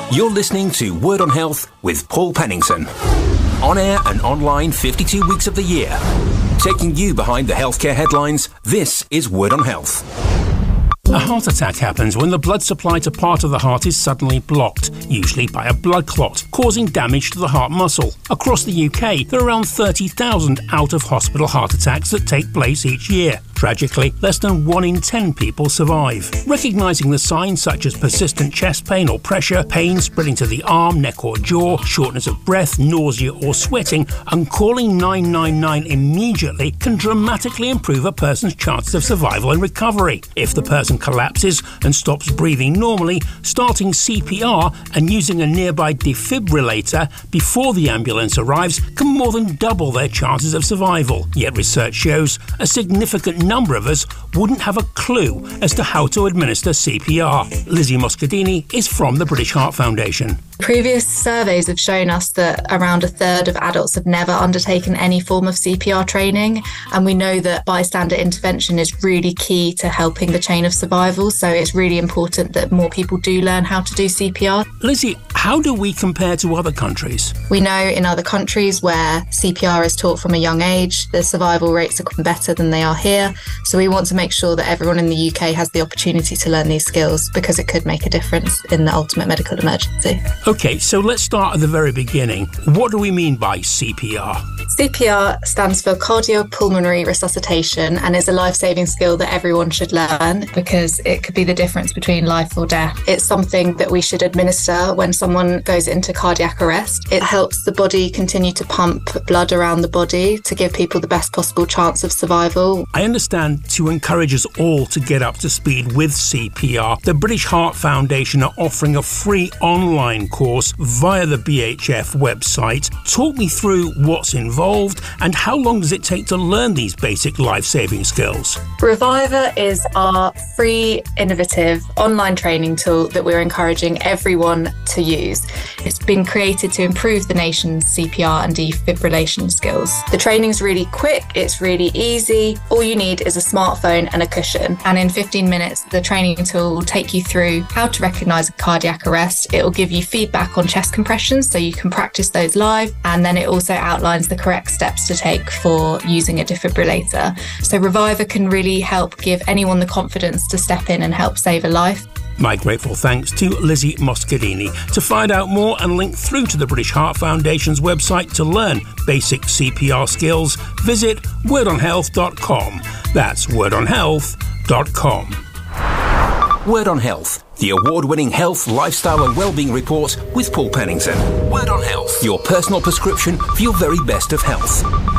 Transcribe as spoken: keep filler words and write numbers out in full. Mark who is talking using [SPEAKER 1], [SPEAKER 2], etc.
[SPEAKER 1] You're listening to Word on Health with Paul Penningson. On air and online fifty-two weeks of the year. Taking you behind the healthcare headlines, this is Word on Health.
[SPEAKER 2] A heart attack happens when the blood supply to part of the heart is suddenly blocked, usually by a blood clot, causing damage to the heart muscle. Across the U K, there are around thirty thousand out-of-hospital heart attacks that take place each year. Tragically, less than one in ten people survive. Recognising the signs such as persistent chest pain or pressure, pain spreading to the arm, neck or jaw, shortness of breath, nausea or sweating, and calling nine nine nine immediately can dramatically improve a person's chances of survival and recovery. If the person collapses and stops breathing normally, starting C P R and using a nearby defibrillator before the ambulance arrives can more than double their chances of survival. Yet research shows a significant number of us wouldn't have a clue as to how to administer C P R. Lizzie Moscadini is from the British Heart Foundation.
[SPEAKER 3] Previous surveys have shown us that around a third of adults have never undertaken any form of C P R training, and we know that bystander intervention is really key to helping the chain of survival, so it's really important that more people do learn how to do C P R.
[SPEAKER 2] Lizzie, how do we compare to other countries?
[SPEAKER 3] We know in other countries where C P R is taught from a young age, the survival rates are better than they are here, so we want to make sure that everyone in the U K has the opportunity to learn these skills because it could make a difference in the ultimate medical emergency.
[SPEAKER 2] OK, so let's start at the very beginning. What do we mean by C P R?
[SPEAKER 3] C P R stands for cardiopulmonary resuscitation and is a life-saving skill that everyone should learn because it could be the difference between life or death. It's something that we should administer when someone goes into cardiac arrest. It helps the body continue to pump blood around the body to give people the best possible chance of survival.
[SPEAKER 2] I understand to encourage us all to get up to speed with C P R, the British Heart Foundation are offering a free online course via the B H F website. Talk me through what's involved and how long does it take to learn these basic life-saving skills?
[SPEAKER 3] Reviver is our free, innovative online training tool that we're encouraging everyone to use. It's been created to improve the nation's C P R and defibrillation skills. The training's really quick, it's really easy. All you need is a smartphone and a cushion. And in fifteen minutes, the training tool will take you through how to recognise a cardiac arrest. It will give you feedback on chest compressions so you can practice those live. And then it also outlines the correct steps to take for using a defibrillator. So Reviver can really help give anyone the confidence to step in and help save a life.
[SPEAKER 2] My grateful thanks to Lizzie Moscadini. To find out more and link through to the British Heart Foundation's website to learn basic C P R skills, visit word on health dot com. That's word on health dot com.
[SPEAKER 1] Word on Health, the award-winning health, lifestyle and wellbeing report with Paul Penningson. Word on Health, your personal prescription for your very best of health.